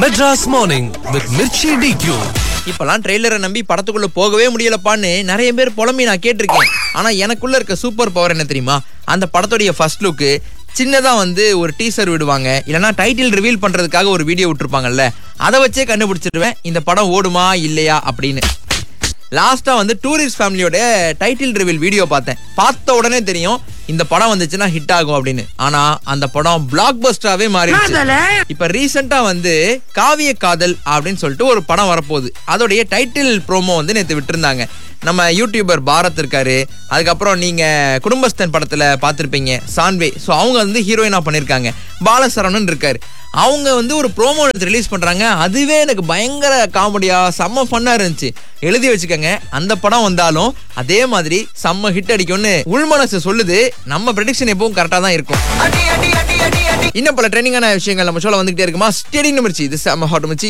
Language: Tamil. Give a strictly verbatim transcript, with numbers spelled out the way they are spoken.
Madras Morning with Mirchi D Q. இப்பெல்லாம் ட்ரெய்லரை நம்பி படத்துக்குள்ள போகவே முடியலப்பான்னு நிறைய பேர் புலம்பி நான் கேட்டிருக்கேன். ஆனா எனக்குள்ள இருக்க சூப்பர் பவர் என்ன தெரியுமா? அந்த படத்துடைய ஃபர்ஸ்ட் லுக்கு சின்னதா வந்து ஒரு டீசர் விடுவாங்க, இல்லைன்னா டைட்டில் ரிவீல் பண்றதுக்காக ஒரு வீடியோ விட்டுருப்பாங்கல்ல, அதை வச்சே கண்டுபிடிச்சிருவேன் இந்த படம் ஓடுமா இல்லையா அப்படின்னு. லாஸ்டா வந்து டூரிஸ்ட் ஃபேமிலியோட டைட்டில் ரிவீல் வீடியோ பார்த்தேன். பார்த்த உடனே தெரியும் இந்த படம் வந்துச்சுன்னா ஹிட் ஆகும் அப்படின்னு. ஆனா அந்த படம் பிளாக் பஸ்டராவே மாறிடுச்சு. இப்ப ரீசெண்டா வந்து காவிய காதல் அப்படின்னு சொல்லிட்டு ஒரு படம் வரப்போகுது. அதோடைய டைட்டில் ப்ரோமோ வந்து நேற்று விட்டுருந்தாங்க. நம்ம யூடியூபர் பாரத் இருக்காரு, அதுக்கப்புறம் நீங்க குடும்பஸ்தன் படத்துல பார்த்திருப்பீங்க சான்வே, ஸோ அவங்க வந்து ஹீரோயினா பண்ணியிருக்காங்க. பாலசரவணன் இருக்காரு, அவங்க வந்து ஒரு ப்ரோமோ ரிலீஸ் பண்றாங்க. அதுவே எனக்கு பயங்கர காமெடியா செம்ம ஃபன்னா இருந்துச்சு. எழுதி வச்சுக்கோங்க, அந்த படம் வந்தாலும் அதே மாதிரி செம்ம ஹிட் அடிக்கும்னு உள்மனசு சொல்லுது. நம்ம ப்ரெடிக்ஷன் எப்பவும் கரெக்டா தான் இருக்கும். இன்னும் பல ட்ரெண்டிங்கான விஷயங்கள் நம்ம ஷோல வந்துகிட்டே இருக்குமா? ஸ்டேடியம் மிர்ச்சி, இது செம்ம ஹாட் மிர்ச்சி.